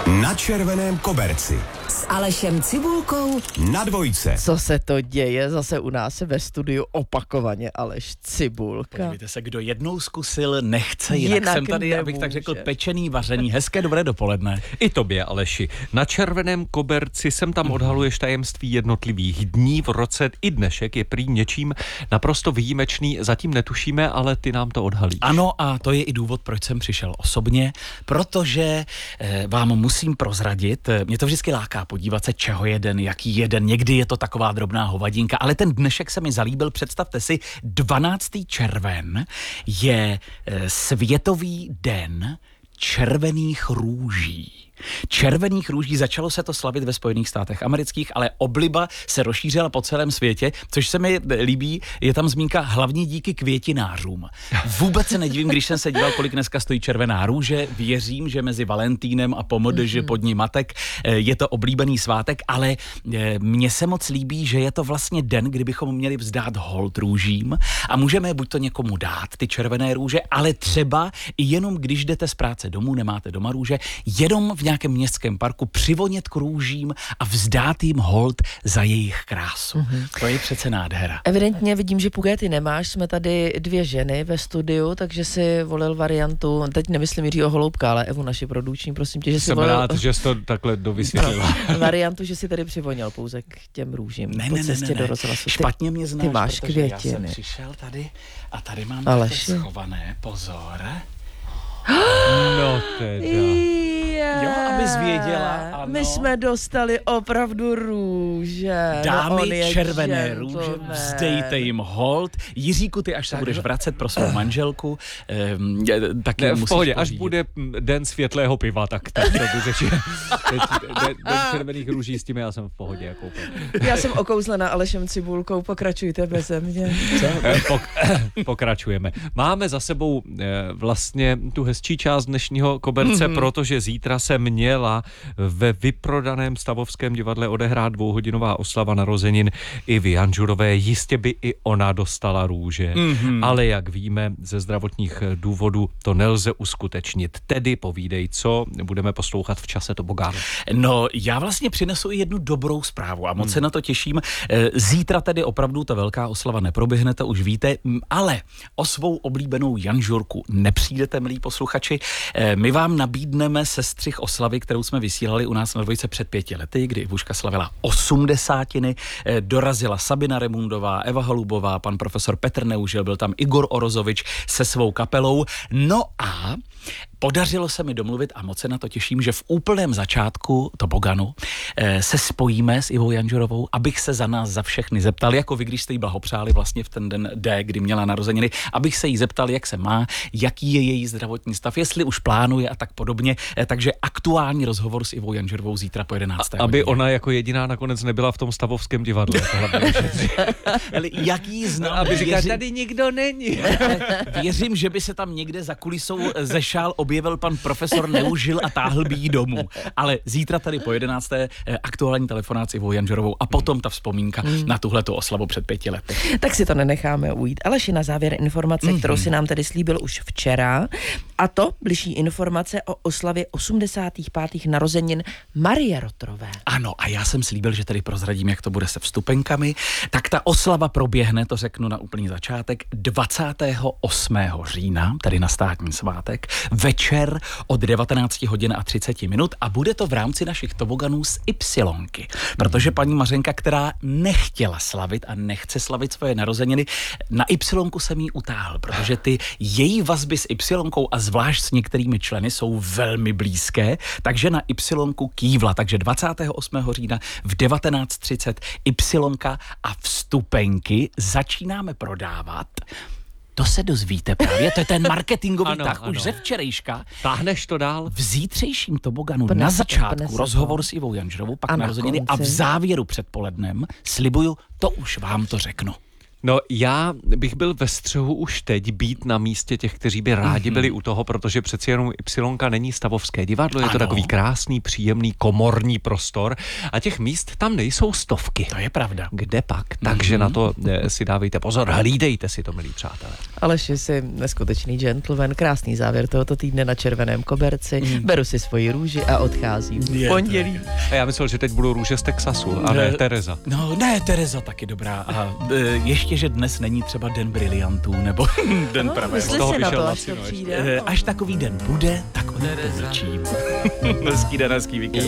Na červeném koberci. S Alešem Cibulkou Na dvojce. Co se to děje zase u nás ve studiu opakovaně Aleš Cibulka. Podívejte se, kdo jednou zkusil, nechce jinak. Jsem tady, nemůže. abych tak řekl, pečený, vařený. Hezké dobré dopoledne. I tobě, Aleši. Na červeném koberci sem tam odhaluješ tajemství jednotlivých dní v roce. I dnešek je prý něčím naprosto výjimečný. Zatím netušíme, ale ty nám to odhalíš. Ano, a to je i důvod, proč jsem přišel osobně, protože vám musím prozradit, mě to vždycky láká podívat se, čeho je den, jaký je den, někdy je to taková drobná hovadinka, ale ten dnešek se mi zalíbil, představte si, 12. červen je Světový den červených růží. Červených růží, začalo se to slavit ve Spojených státech amerických, ale obliba se rozšířila po celém světě, což se mi líbí, je tam zmínka hlavně díky květinářům. Vůbec se nedivím, když jsem se díval, kolik dneska stojí červená růže, věřím, že mezi Valentínem a Pomodž pod ní matek je to oblíbený svátek, ale mně se moc líbí, že je to vlastně den, kdybychom měli vzdát hold růžím a můžeme buď to někomu dát, ty červené růže, ale třeba i jenom když jdete z práce domů, nemáte doma růže, jenom v nějakém městském parku přivonět k růžím a vzdát jim hold za jejich krásu. To je přece nádhera. Evidentně vidím, že pugety nemáš, jsme tady dvě ženy ve studiu, takže si volil variantu, teď nemyslím Jiřího Holoubka, ale Evu naši produční, prosím tě, že si Jsem volil rád, že jsi to takhle dovysvětlila. variantu, že si tady přivonil pouze k těm růžím po cestě do rozhlasu. Špatně mě znáš, ty máš protože já květiny. jsem přišel tady a tady mám Aleši. to schované, pozor. No teda. Jo, abys věděla, ano. My jsme dostali opravdu růže. Dámy červené růže, vzdejte jim hold. Jiříku, ty až se budeš vracet pro svou manželku, tak Ne, jim v musíš pohodě, až pořídit. bude den světlého piva, tak to vyřeším. Den červených růží, s tím já jsem v pohodě. Jako Já jsem okouzlena Alešem Cibulkou, pokračujte beze mě. Pokračujeme. Máme za sebou vlastně tu hezčí část dnešního koberce, protože zítra se měla ve vyprodaném Stavovském divadle odehrát 2hodinová oslava narozenin Ivy Janžurové. Jistě by i ona dostala růže, ale jak víme, ze zdravotních důvodů to nelze uskutečnit. Tedy povídej, co budeme poslouchat v čase tobogánu. No, já vlastně přinesu i jednu dobrou zprávu a moc se na to těším. Zítra tedy opravdu ta velká oslava neproběhne, to už víte, ale o svou oblíbenou Janžurku nepřijdete, milí posluchači. My vám nabídneme sestřih oslavy, kterou jsme vysílali u nás na dvojce před 5 lety, kdy Ivuška slavila 80. Dorazila Sabina Remundová, Eva Halubová, pan profesor Petr Neužil, byl tam Igor Orozovič se svou kapelou. No a podařilo se mi domluvit a moc se na to těším, že v úplném začátku toboganu se spojíme s Ivou Janžurovou, abych se za nás za všechny zeptal, jako vy, když jste jí blahopřáli vlastně v ten den D, kdy měla narozeniny, abych se jí zeptal, jak se má, jaký je její zdravotní stav, jestli už plánuje a tak podobně. Takže aktuální rozhovor s Ivou Janžurovou zítra po 11. Aby ona jako jediná nakonec nebyla v tom Stavovském divadle. Ale jaký znám, Aby říkala, tady nikdo není. věřím, že by se tam někde za kulisou ze šál objevil pan profesor Neužil a táhl by jí domů. Ale zítra tady po 11. aktuální telefonát s Ivou Janžurovou a potom ta vzpomínka na tuhletu oslavu před 5 lety. Tak si to nenecháme ujít. Aleši, na závěr informace, kterou si nám tedy slíbil už včera, a to bližší informace o oslavě 85. narozenin Marie Rotrové. Ano, a já jsem slíbil, že tedy prozradím, jak to bude se vstupenkami. Tak ta oslava proběhne, to řeknu na úplný začátek, 28. října, tedy na státní svátek, večer od 19 hodin a 30 minut a bude to v rámci našich toboganů z Ypsilonky. Protože paní Mařenka, která nechtěla slavit a nechce slavit svoje narozeniny, na Ypsilonku jsem jí utáhl, protože ty její vazby s Ypsilonkou a zvlášť s některými členy jsou velmi blízké, takže na Ypsilonku kývla. Takže 28. října v 19:30 Ypsilonka a vstupenky začínáme prodávat. To se dozvíte právě, to je ten marketingový tah už ze včerejška. Táhneš to dál? V zítřejším toboganu na začátku rozhovor s Ivou Janžurovou, pak narozeniny a v závěru předpolednem, slibuju, to už vám to řeknu. No já bych byl ve střehu už teď být na místě těch, kteří by rádi byli u toho, protože přeci jenom Ypsilonka není stavovské divadlo, je to takový krásný, příjemný, komorní prostor a těch míst tam nejsou stovky. To je pravda. Kde pak? Takže na to si dávejte pozor, hlídejte si to, milí přátelé. Aleš, jsi neskutečný gentleman, krásný závěr tohoto týdne na Červeném koberci. Beru si svoji růži a odcházím. V pondělí. A já myslel, že teď budou růže z Texasu, a ne Tereza. No ne, Tereza taky dobrá. A ještě, že dnes není třeba den briliantů, nebo den pravého. Myslíš si na to, až to přijde? Až takový den bude, tak o něm pomlčím. Hezký den, hezký víkend.